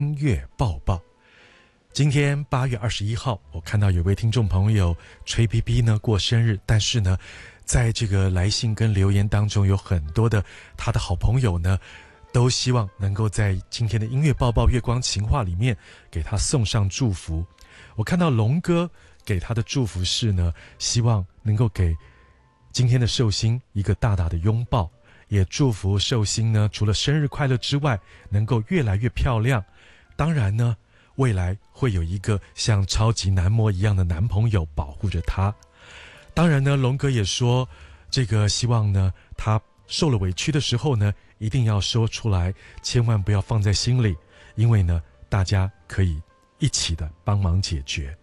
音乐报报。今天8月21号，我看到有位听众朋友吹 PP 呢过生日，但是呢，在这个来信跟留言当中，有很多的他的好朋友呢，都希望能够在今天的音乐报报月光情话里面给他送上祝福。我看到龙哥给他的祝福是呢，希望能够给今天的寿星一个大大的拥抱，也祝福寿星呢，除了生日快乐之外，能够越来越漂亮。当然呢，未来会有一个像超级男模一样的男朋友保护着他。当然呢，龙哥也说，这个希望呢，他受了委屈的时候呢，一定要说出来，千万不要放在心里，因为呢，大家可以一起的帮忙解决。